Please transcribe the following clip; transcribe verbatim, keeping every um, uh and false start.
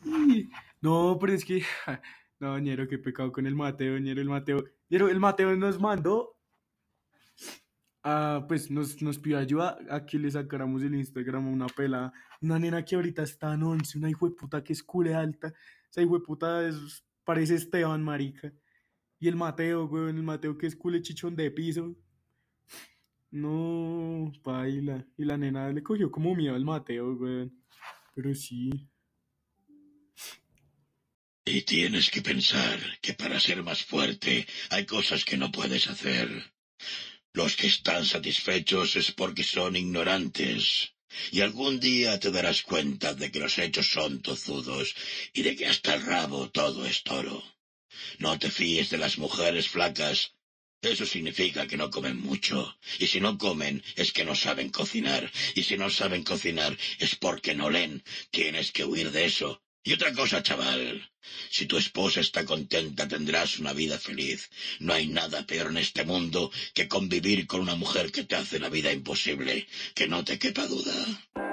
No, pero es que, no, ñero, qué pecado con el Mateo, ñero, el Mateo. Ñero, el Mateo nos mandó, a, pues nos, nos pidió ayuda a que le sacáramos el Instagram a una pela, una nena que ahorita está en once, una hijueputa que es cule alta, esa hijueputa es, parece Esteban, marica. Y el Mateo, weón, el Mateo que es cule chichón de piso. No, paila. Y la nena le cogió como miedo al Mateo, weón. Pero sí. Y tienes que pensar que para ser más fuerte hay cosas que no puedes hacer. Los que están satisfechos es porque son ignorantes. Y algún día te darás cuenta de que los hechos son tozudos y de que hasta el rabo todo es toro. No te fíes de las mujeres flacas. Eso significa que no comen mucho. Y si no comen es que no saben cocinar. Y si no saben cocinar es porque no leen. Tienes que huir de eso. Y otra cosa, chaval. Si tu esposa está contenta tendrás una vida feliz. No hay nada peor en este mundo que convivir con una mujer que te hace la vida imposible. Que no te quepa duda.